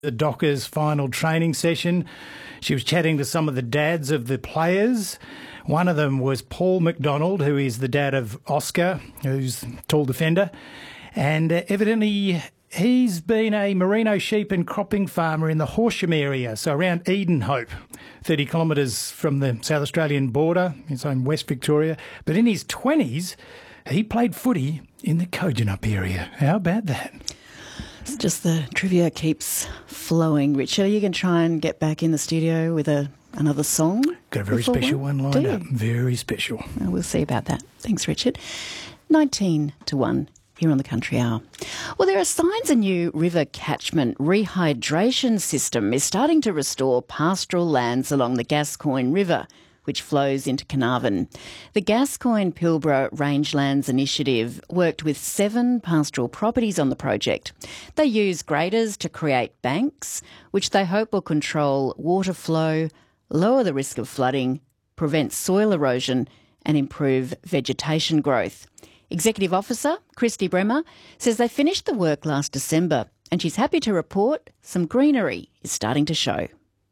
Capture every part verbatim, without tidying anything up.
The Dockers' final training session. She was chatting to some of the dads of the players. One of them was Paul McDonald, who is the dad of Oscar, who's a tall defender. And uh, evidently he's been a merino sheep and cropping farmer in the Horsham area, so around Edenhope, thirty kilometres from the South Australian border, it's in West Victoria. But in his twenties, he played footy in the Kojonup area. How about that? It's just the trivia keeps flowing. Richard, are you going to try and get back in the studio with a another song? Got a very special one, one lined up. Very special. Well, we'll see about that. Thanks, Richard. nineteen to one here on the Country Hour. Well, there are signs a new river catchment rehydration system is starting to restore pastoral lands along the Gascoyne River, which flows into Carnarvon. The Gascoyne-Pilbara Rangelands Initiative worked with seven pastoral properties on the project. They use graders to create banks, which they hope will control water flow, lower the risk of flooding, prevent soil erosion and improve vegetation growth. Executive Officer Christy Bremer says they finished the work last December and she's happy to report some greenery is starting to show.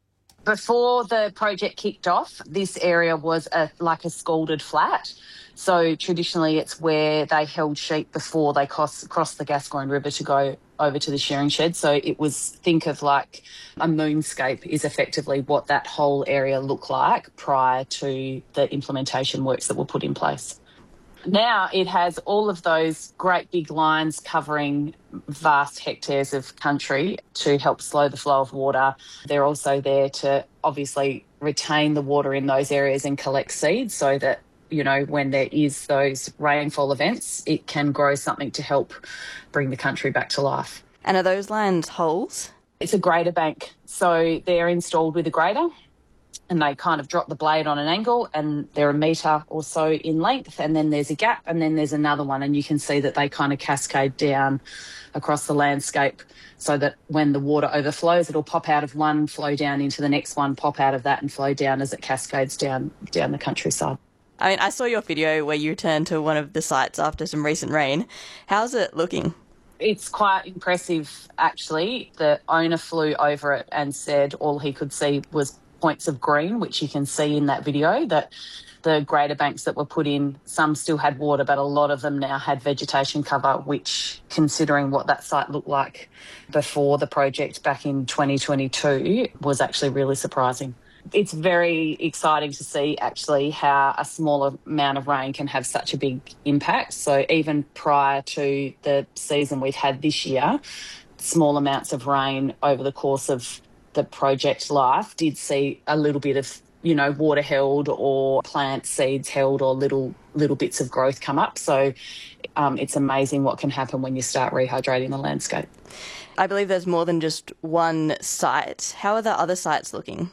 Before the project kicked off, this area was a, like a scalded flat. So traditionally it's where they held sheep before they cross, crossed the Gascoyne River to go over to the shearing shed. So it was, think of like a moonscape is effectively what that whole area looked like prior to the implementation works that were put in place. Now it has all of those great big lines covering vast hectares of country to help slow the flow of water. They're also there to obviously retain the water in those areas and collect seeds so that, you know, when there is those rainfall events, it can grow something to help bring the country back to life. And are those lands holes? It's a grader bank. So they're installed with a grader, and they kind of drop the blade on an angle and they're a metre or so in length, and then there's a gap and then there's another one, and you can see that they kind of cascade down across the landscape so that when the water overflows, it'll pop out of one, flow down into the next one, pop out of that and flow down as it cascades down down the countryside. I mean, I saw your video where you returned to one of the sites after some recent rain. How's it looking? It's quite impressive, actually. The owner flew over it and said all he could see was points of green, which you can see in that video, that the grader banks that were put in, some still had water, but a lot of them now had vegetation cover, which, considering what that site looked like before the project back in twenty twenty-two, was actually really surprising. It's very exciting to see actually how a smaller amount of rain can have such a big impact. So even prior to the season we've had this year, small amounts of rain over the course of the project life did see a little bit of, you know, water held or plant seeds held or little little bits of growth come up. So um, it's amazing what can happen when you start rehydrating the landscape. I believe there's more than just one site. How are the other sites looking?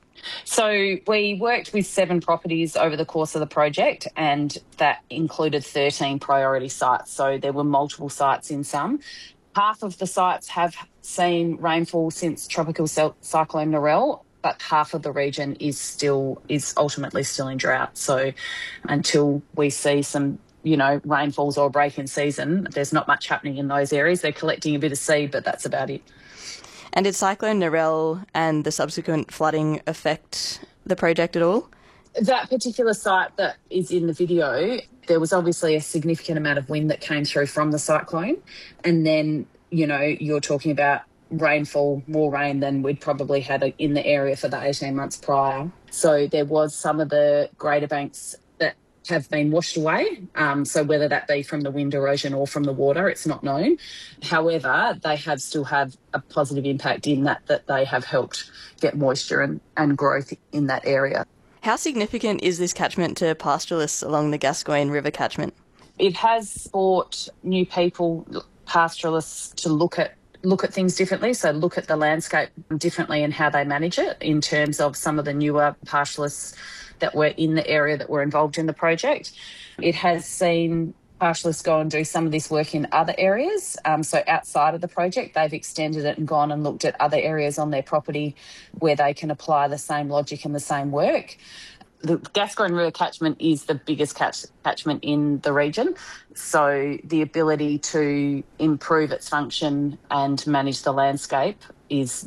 So we worked with seven properties over the course of the project, and that included thirteen priority sites. So there were multiple sites in some. Half of the sites have seen rainfall since Tropical Cyclone Narelle, but half of the region is still is ultimately still in drought. So until we see some, you know, rainfalls or a break in season, there's not much happening in those areas. They're collecting a bit of seed, but that's about it. And did Cyclone Narelle and the subsequent flooding affect the project at all? That particular site that is in the video, there was obviously a significant amount of wind that came through from the cyclone. And then, you know, you're talking about rainfall, more rain than we'd probably had in the area for the eighteen months prior. So there was some of the grader banks that have been washed away. Um, so whether that be from the wind erosion or from the water, it's not known. However, they have still have a positive impact in that, that they have helped get moisture and, and growth in that area. How significant is this catchment to pastoralists along the Gascoyne River catchment? It has brought new people, pastoralists, to look at look at things differently, so look at the landscape differently and how they manage it, in terms of some of the newer pastoralists that were in the area that were involved in the project. It has seen pastoralists go and do some of this work in other areas. Um, so outside of the project, they've extended it and gone and looked at other areas on their property where they can apply the same logic and the same work. The Gascoyne River catchment is the biggest catch, catchment in the region. So the ability to improve its function and manage the landscape is